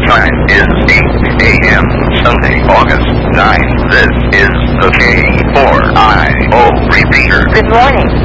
time is 8 a.m. Sunday, August 9. This is the K4IO repeater. Good morning.